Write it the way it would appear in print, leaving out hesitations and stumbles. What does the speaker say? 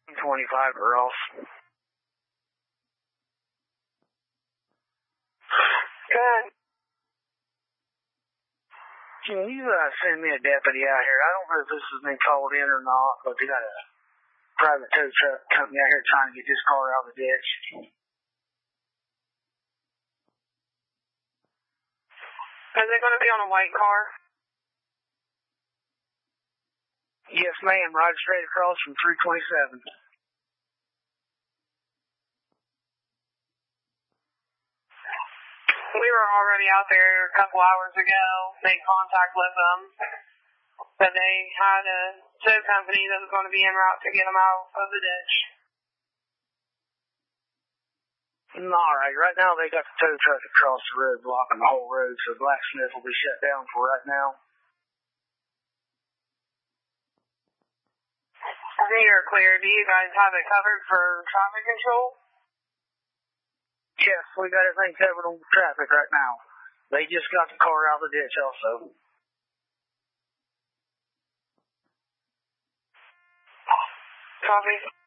25 Ross. Good. Can you send me a deputy out here? I don't know if this has been called in or not, but they got a private tow truck company out here trying to get this car out of the ditch. Is it going to be on a white car? Yes, ma'am. Right straight across from 327. We were already out there a couple hours ago, made contact with them, but they had a tow company that was going to be en route to get them out of the ditch. All right now they got the tow truck across the road blocking the whole road, so Blacksmith will be shut down for right now. You're clear. Do you guys have it covered for traffic control? Yes, we got everything covered on traffic right now. They just got the car out of the ditch also. Copy.